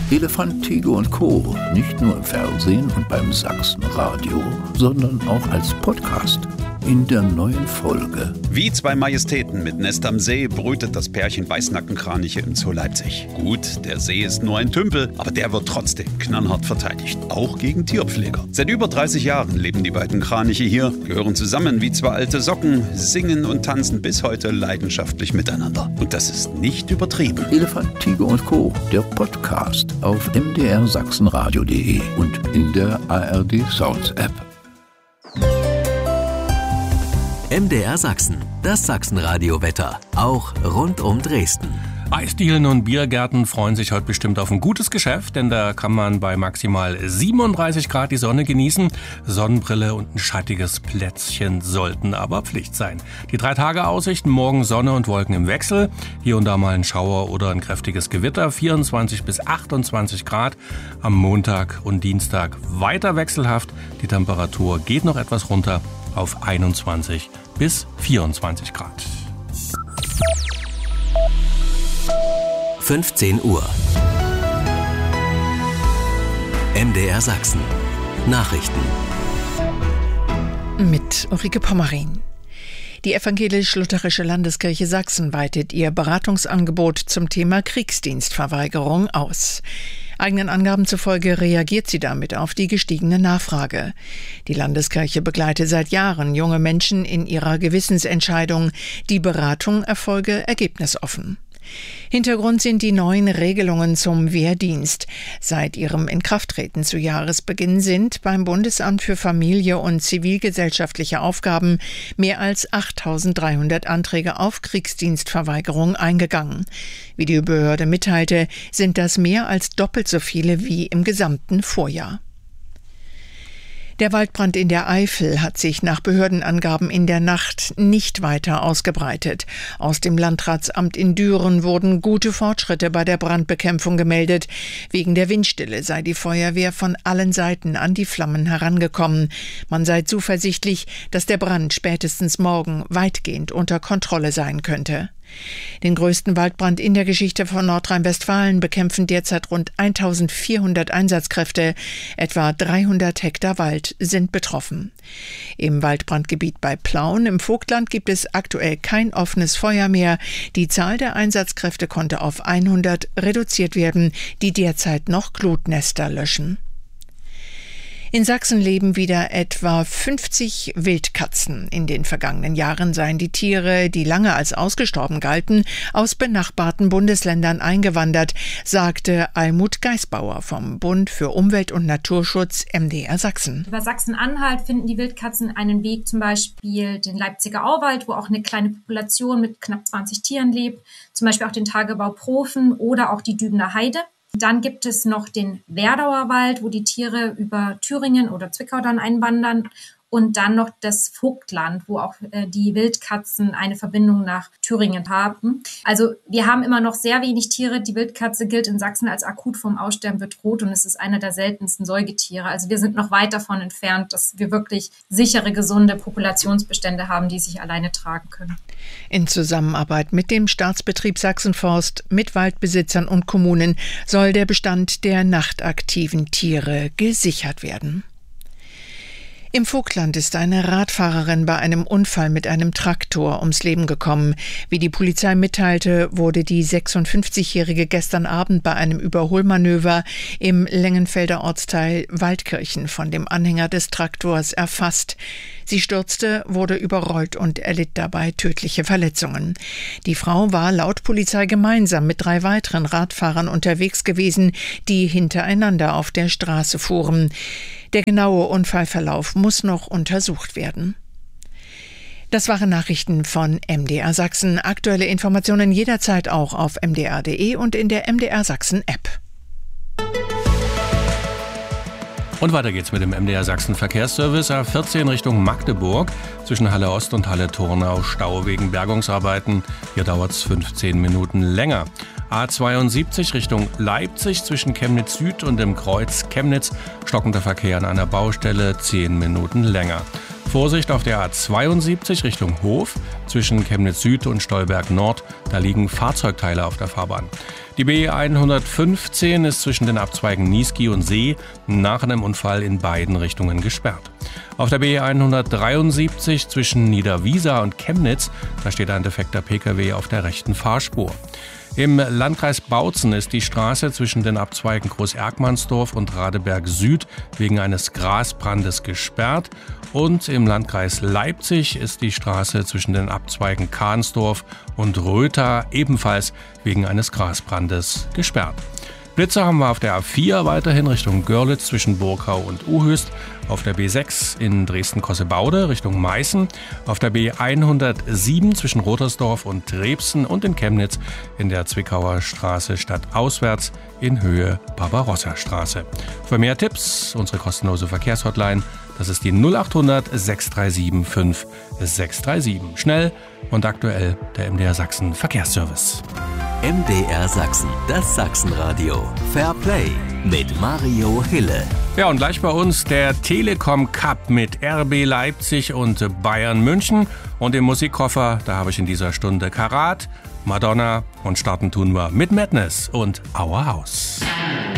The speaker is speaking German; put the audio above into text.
Elefant, Tiger und Co. Nicht nur im Fernsehen und beim Sachsenradio, sondern auch als Podcast. In der neuen Folge. Wie zwei Majestäten mit Nest am See brütet das Pärchen Weißnackenkraniche im Zoo Leipzig. Gut, der See ist nur ein Tümpel, aber der wird trotzdem knallhart verteidigt. Auch gegen Tierpfleger. Seit über 30 Jahren leben die beiden Kraniche hier, gehören zusammen wie zwei alte Socken, singen und tanzen bis heute leidenschaftlich miteinander. Und das ist nicht übertrieben. Elefant, Tiger und Co. Der Podcast auf mdrsachsenradio.de und in der ARD Sounds App. MDR Sachsen, das Sachsenradio-Wetter, auch rund um Dresden. Eisdielen und Biergärten freuen sich heute bestimmt auf ein gutes Geschäft, denn da kann man bei maximal 37 Grad die Sonne genießen. Sonnenbrille und ein schattiges Plätzchen sollten aber Pflicht sein. Die 3-Tage-Aussichten: morgen Sonne und Wolken im Wechsel, hier und da mal ein Schauer oder ein kräftiges Gewitter, 24 bis 28 Grad. Am Montag und Dienstag weiter wechselhaft, die Temperatur geht noch etwas runter auf 21 bis 24 Grad. 15 Uhr. MDR Sachsen. Nachrichten. Mit Ulrike Pommerin. Die Evangelisch-Lutherische Landeskirche Sachsen weitet ihr Beratungsangebot zum Thema Kriegsdienstverweigerung aus. Eigenen Angaben zufolge reagiert sie damit auf die gestiegene Nachfrage. Die Landeskirche begleite seit Jahren junge Menschen in ihrer Gewissensentscheidung. Die Beratung erfolge ergebnisoffen. Hintergrund sind die neuen Regelungen zum Wehrdienst. Seit ihrem Inkrafttreten zu Jahresbeginn sind beim Bundesamt für Familie und zivilgesellschaftliche Aufgaben mehr als 8.300 Anträge auf Kriegsdienstverweigerung eingegangen. Wie die Behörde mitteilte, sind das mehr als doppelt so viele wie im gesamten Vorjahr. Der Waldbrand in der Eifel hat sich nach Behördenangaben in der Nacht nicht weiter ausgebreitet. Aus dem Landratsamt in Düren wurden gute Fortschritte bei der Brandbekämpfung gemeldet. Wegen der Windstille sei die Feuerwehr von allen Seiten an die Flammen herangekommen. Man sei zuversichtlich, dass der Brand spätestens morgen weitgehend unter Kontrolle sein könnte. Den größten Waldbrand in der Geschichte von Nordrhein-Westfalen bekämpfen derzeit rund 1.400 Einsatzkräfte. Etwa 300 Hektar Wald sind betroffen. Im Waldbrandgebiet bei Plauen im Vogtland gibt es aktuell kein offenes Feuer mehr. Die Zahl der Einsatzkräfte konnte auf 100 reduziert werden, die derzeit noch Glutnester löschen. In Sachsen leben wieder etwa 50 Wildkatzen. In den vergangenen Jahren seien die Tiere, die lange als ausgestorben galten, aus benachbarten Bundesländern eingewandert, sagte Almut Geisbauer vom Bund für Umwelt und Naturschutz MDR Sachsen. Über Sachsen-Anhalt finden die Wildkatzen einen Weg, zum Beispiel den Leipziger Auwald, wo auch eine kleine Population mit knapp 20 Tieren lebt, zum Beispiel auch den Tagebau Profen oder auch die Dübener Heide. Dann gibt es noch den Werdauer Wald, wo die Tiere über Thüringen oder Zwickau dann einwandern. Und dann noch das Vogtland, wo auch die Wildkatzen eine Verbindung nach Thüringen haben. Also wir haben immer noch sehr wenig Tiere. Die Wildkatze gilt in Sachsen als akut vom Aussterben bedroht und es ist einer der seltensten Säugetiere. Also wir sind noch weit davon entfernt, dass wir wirklich sichere, gesunde Populationsbestände haben, die sich alleine tragen können. In Zusammenarbeit mit dem Staatsbetrieb Sachsenforst, mit Waldbesitzern und Kommunen soll der Bestand der nachtaktiven Tiere gesichert werden. Im Vogtland ist eine Radfahrerin bei einem Unfall mit einem Traktor ums Leben gekommen. Wie die Polizei mitteilte, wurde die 56-Jährige gestern Abend bei einem Überholmanöver im Lengenfelder Ortsteil Waldkirchen von dem Anhänger des Traktors erfasst. Sie stürzte, wurde überrollt und erlitt dabei tödliche Verletzungen. Die Frau war laut Polizei gemeinsam mit 3 weiteren Radfahrern unterwegs gewesen, die hintereinander auf der Straße fuhren. Der genaue Unfallverlauf muss noch untersucht werden. Das waren Nachrichten von MDR Sachsen. Aktuelle Informationen jederzeit auch auf mdr.de und in der MDR Sachsen App. Und weiter geht's mit dem MDR Sachsen Verkehrsservice A14 Richtung Magdeburg. Zwischen Halle Ost und Halle Thurnau Stau wegen Bergungsarbeiten. Hier dauert's 15 Minuten länger. A72 Richtung Leipzig zwischen Chemnitz Süd und dem Kreuz Chemnitz. Stockender Verkehr an einer Baustelle, 10 Minuten länger. Vorsicht auf der A72 Richtung Hof zwischen Chemnitz Süd und Stolberg Nord. Da liegen Fahrzeugteile auf der Fahrbahn. Die B115 ist zwischen den Abzweigen Niesky und See nach einem Unfall in beiden Richtungen gesperrt. Auf der B173 zwischen Niederwiesa und Chemnitz, da steht ein defekter Pkw auf der rechten Fahrspur. Im Landkreis Bautzen ist die Straße zwischen den Abzweigen Groß-Erkmannsdorf und Radeberg Süd wegen eines Grasbrandes gesperrt. Und im Landkreis Leipzig ist die Straße zwischen den Abzweigen Kahnsdorf und Rötha ebenfalls wegen eines Grasbrandes gesperrt. Blitzer haben wir auf der A4 weiterhin Richtung Görlitz zwischen Burkau und Uhöst, auf der B6 in Dresden-Kossebaude Richtung Meißen, auf der B107 zwischen Rotersdorf und Trebsen und in Chemnitz in der Zwickauer Straße stadtauswärts in Höhe Barbarossa-Straße. Für mehr Tipps unsere kostenlose Verkehrshotline, das ist die 0800 637 5637. Schnell und aktuell der MDR Sachsen Verkehrsservice. MDR Sachsen, das Sachsenradio. Fair Play mit Mario Hille. Ja, und gleich bei uns der Telekom Cup mit RB Leipzig und Bayern München. Und im Musikkoffer, da habe ich in dieser Stunde Karat, Madonna und starten tun wir mit Madness und Our House.